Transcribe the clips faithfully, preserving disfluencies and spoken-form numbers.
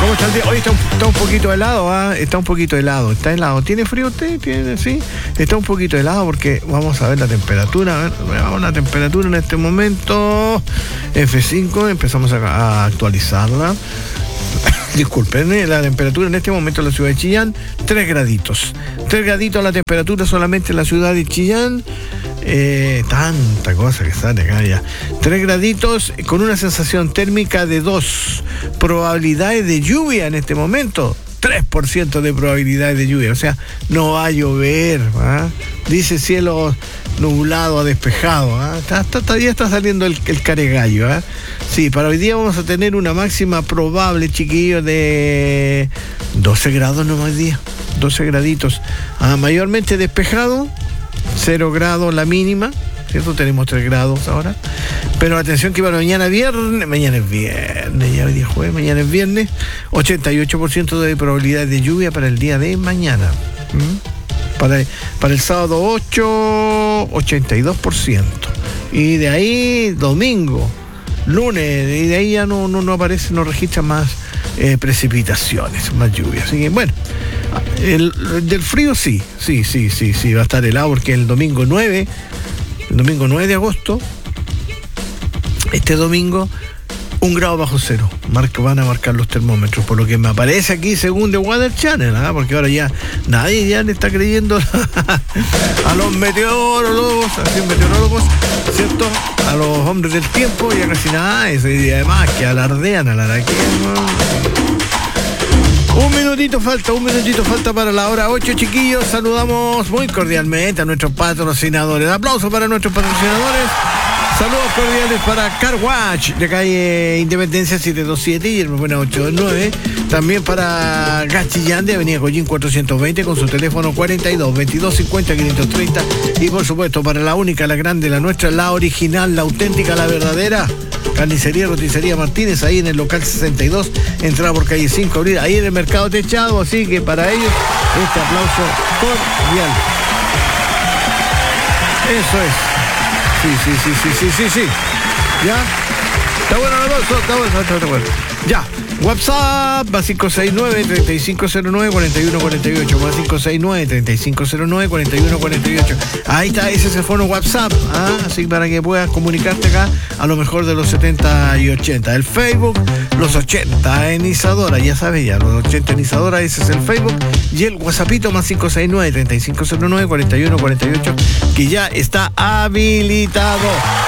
¿Cómo está el día? Hoy está un, está un poquito helado, ¿ah? ¿eh? Está un poquito helado. ¿Está helado? ¿Tiene frío usted? ¿Tiene? Sí. Está un poquito helado porque vamos a ver la temperatura. A ver, veamos la temperatura en este momento. F cinco, empezamos a, a actualizarla. Disculpen, la temperatura en este momento en la ciudad de Chillán, tres graditos. tres graditos la temperatura solamente en la ciudad de Chillán. Eh, tanta cosa que sale acá ya. tres graditos con una sensación térmica de dos. Probabilidades de lluvia en este momento, tres por ciento de probabilidades de lluvia. O sea, no va a llover, ¿ah? Dice cielo nublado a despejado, ¿ah? Está, está, todavía está saliendo el, el caregallo, ¿ah? Sí, para hoy día vamos a tener una máxima probable, chiquillos, de doce grados nomás hoy día. doce graditos. Ah, mayormente despejado. cero grados la mínima, ¿cierto? Tenemos tres grados ahora. Pero atención que para mañana viernes, mañana es viernes, ya hoy día jueves, mañana es viernes, ochenta y ocho por ciento de probabilidad de lluvia para el día de mañana. ¿Mm? Para, para el sábado ocho, ochenta y dos por ciento. Y de ahí, domingo, lunes, y de ahí ya no, no, no aparece, no registra más eh, precipitaciones, más lluvia. Así que bueno. El, del frío sí, sí, sí, sí, sí, va a estar helado porque el domingo nueve, el domingo nueve de agosto, este domingo, un grado bajo cero, marca, van a marcar los termómetros, por lo que me aparece aquí según The Weather Channel, ¿eh? Porque ahora ya nadie ya le está creyendo a los meteorólogos, así meteorólogos, ¿cierto? A los hombres del tiempo, ya casi nada, eso, y además que alardean, alardean. Un minutito falta, un minutito falta para la hora ocho, chiquillos. Saludamos muy cordialmente a nuestros patrocinadores. Aplausos para nuestros patrocinadores. Saludos cordiales para Car Wash de calle Independencia setecientos veintisiete y el Buena ochocientos nueve. También para Gachillán de avenida Collín cuatrocientos veinte con su teléfono cuarenta y dos, veintidós, cincuenta, quinientos treinta. Y por supuesto para la única, la grande, la nuestra, la original, la auténtica, la verdadera. Carnicería Roticería Martínez, ahí en el local sesenta y dos, entrada por calle cinco, abrir, ahí en el mercado techado, así que para ellos, este aplauso cordial. Eso es. Sí, sí, sí, sí, sí, sí, sí. ¿Ya? Está bueno el aplauso, está bueno, está bueno. Ya. WhatsApp, más cinco seis nueve, tres cinco cero nueve, cuatro uno cuatro ocho, más cinco seis nueve, tres cinco cero nueve, cuatro uno cuatro ocho. Ahí está, ese es el fono WhatsApp, ¿ah? Así para que puedas comunicarte acá a lo mejor de los setenta y ochenta. El Facebook, los ochenta en Isadora, ya sabes ya, los ochenta en Isadora, ese es el Facebook. Y el WhatsAppito, más cinco seis nueve, tres cinco cero nueve, cuatro uno cuatro ocho, que ya está habilitado.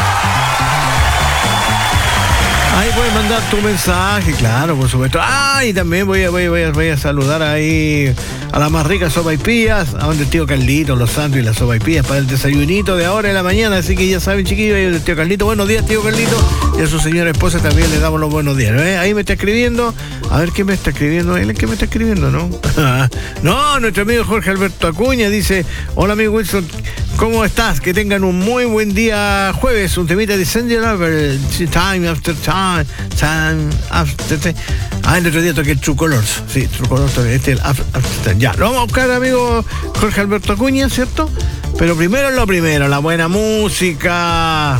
Ahí puedes mandar tu mensaje, claro, por supuesto. Ah, y también voy a, voy, a, voy, a, voy a saludar ahí a las más ricas sopaipillas, a donde el tío Carlito, los santos y las sopaipillas para el desayunito de ahora en la mañana. Así que ya saben, chiquillos, el tío Carlito, buenos días, tío Carlito. Y a su señora esposa también le damos los buenos días, ¿eh? Ahí me está escribiendo. A ver qué me está escribiendo. Él es que me está escribiendo, ¿no? No, nuestro amigo Jorge Alberto Acuña dice: hola, amigo Wilson, ¿cómo estás? Que tengan un muy buen día jueves. Un temita de Sandy Lover, Time After Time, Time After Time. Ah, el otro día toqué el True Colors. Sí, True Colors, este es el After, after Time. Ya, lo vamos a buscar, amigo Jorge Alberto Acuña, ¿cierto? Pero primero lo primero, la buena música.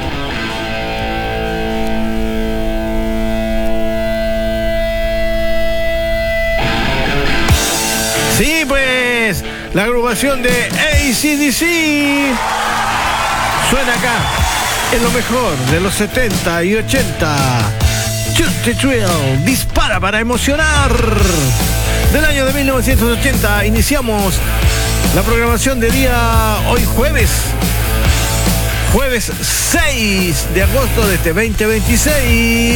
Sí, pues, la agrupación de A C D C suena acá en lo mejor de los setenta y ochenta. Shoot the Thrill, dispara para emocionar. Del año de mil novecientos ochenta iniciamos la programación de día hoy jueves. Jueves seis de agosto de este veinte veintiséis.